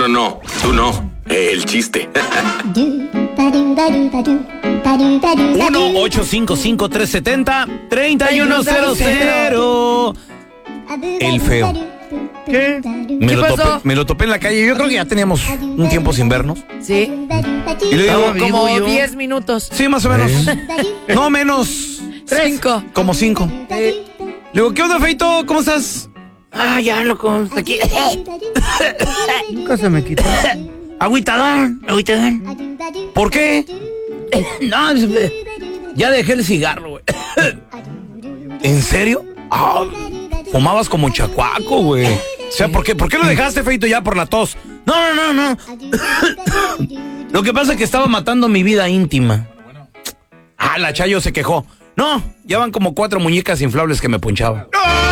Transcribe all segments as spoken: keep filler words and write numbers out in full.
no, no, tú no. El chiste. uno ocho cinco cinco tres siete cero tres uno cero cero. El feo. ¿Qué? Me, ¿Qué lo pasó? topé, me lo topé en la calle. Yo creo que ya teníamos un tiempo sin vernos. Sí. Y le digo, Estaba Como vivo yo. diez minutos. sí, más o menos. No, menos. Cinco. Como cinco. Le digo, ¿qué onda, feito? ¿Cómo estás? Ah, ya, loco. Aquí. Nunca se me quitó. Agüitadón, agüitadón. ¿Por qué? No, ya dejé el cigarro, güey. ¿En serio? Ah, fumabas como chacuaco, güey. O sea, ¿por qué, ¿por qué lo dejaste, feito, ya por la tos? No, no, no, no. Lo que pasa es que estaba matando mi vida íntima. Ah, la Chayo se quejó. No, ya van como cuatro muñecas inflables que me punchaban.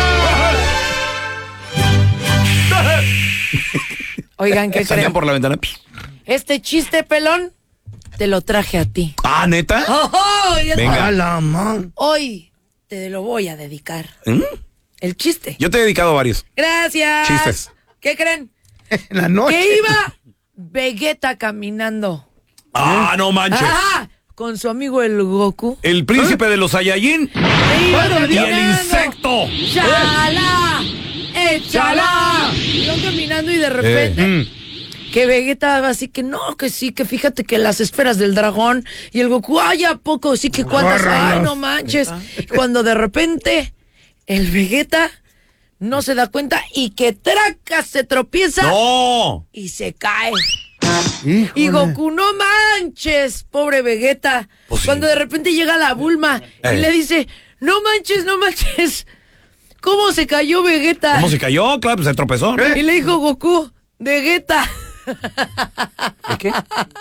Oigan, ¿qué Salían creen? por la ventana. Este chiste, pelón, te lo traje a ti. Ah, ¿neta? Oh, oh, ya- Venga. A la man. Hoy te lo voy a dedicar. ¿Mm? El chiste. Yo te he dedicado varios. Gracias. Chistes. ¿Qué creen? En la noche. Que iba Vegeta caminando. Ah, no manches. Ajá, con su amigo el Goku. El príncipe de los Saiyajin Se iba y el caminando. insecto. ¡Chala! ¡Échala! Iban caminando y de repente Eh, que Vegeta va así que no, que sí, que fíjate que las esferas del dragón y el Goku, ay, ¿a poco? Sí, que cuántas, ay, no manches. Y cuando de repente el Vegeta no se da cuenta y que traca, se tropieza No. y se cae. Híjole. Y Goku, no manches, pobre Vegeta. Pues sí. Cuando de repente llega la Bulma Eh. y le dice, no manches, no manches, ¿cómo se cayó Vegeta? ¿Cómo se cayó? Claro, pues se tropezó. ¿Eh? Y le dijo Goku, Vegeta. ¿De qué?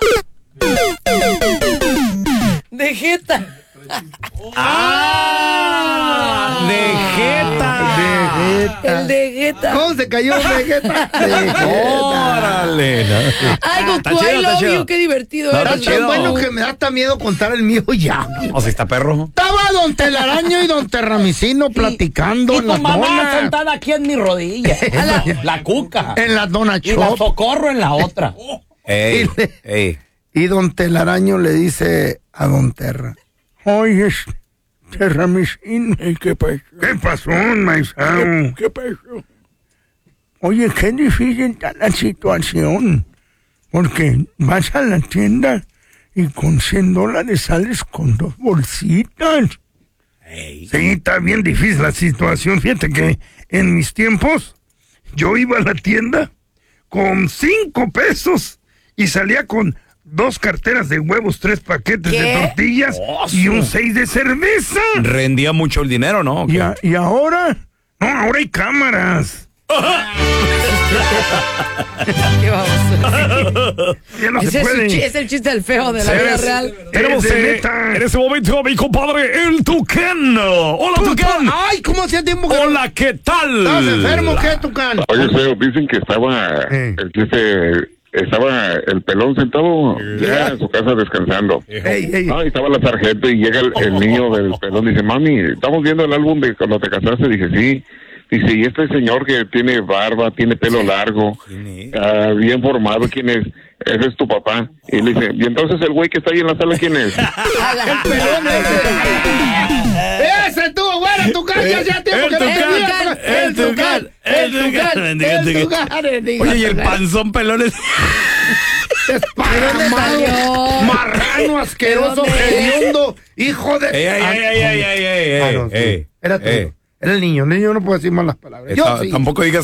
Vegeta. ¡Ah! ¡Vegeta! El Vegeta. ¿Cómo se cayó Vegeta? Vegeta. ¡Órale! Ay, Está Goku, chido, I está love chido. you, qué divertido No, eres. está Tan chido. bueno que me da hasta miedo contar el mío ya. O sea, está perro. Estaba don Telaraño y don Terramicino platicando en las donas. aquí en mi rodilla. la- La cuca. En las donas Y la shop. socorro en la otra. Ey, ey. Y don Telaraño le dice a don Terra, oye, Terramicino, ¿qué pasó? ¿Qué pasó, maizao? ¿Qué pasó? Oye, qué difícil está la situación, porque vas a la tienda y con cien dólares sales con dos bolsitas. Sí, está bien difícil la situación. Fíjate que en mis tiempos yo iba a la tienda con cinco pesos y salía con dos carteras de huevos, tres paquetes ¿Qué? de tortillas ¡Oso! y un seis de cerveza. Rendía mucho el dinero, ¿no? ¿Y, a- y ahora? No, ahora hay cámaras. ¿Qué vamos a hacer? Ya no Ese se es, puede. el chi- es el chiste del feo de la vida ¿Sabes? real. Tenemos Es de eh, neta. en este momento a mi compadre, el Tucán. Hola, Tucán. Ay, ¿cómo hacía tiempo que Hola, ¿qué tal? estabas enfermo? ¿Qué, Tucán? Oye, feo, dicen que estaba Eh. el jefe, estaba el pelón sentado ya en su casa descansando. Ey, ey. Ah, y estaba la sargento y llega el, el niño del pelón, dice, mami, estamos viendo el álbum de cuando te casaste. Dije, sí. Dice, y este señor que tiene barba, tiene pelo largo, ah, bien formado, ¿quién es? Ese es tu papá. Y le dice, y entonces el güey que está ahí en la sala, ¿quién es? El pelón ese. Ese estuvo bueno, Tucán. Ya hacía tiempo El que no Tucán, tenía. el Tucán, el Tucán, el Tucán, el Tucán. Oye, y el panzón pelón es... Desparramado, salió? marrano, asqueroso, ¿De dónde? hediondo, hijo de... Ey, ey, ey, ey, ey, ey, Ah, ey, no, sí. ey, Era tú. ey. Era el niño. El niño no puede decir malas palabras. Eh, Yo ta- sí. Tampoco digas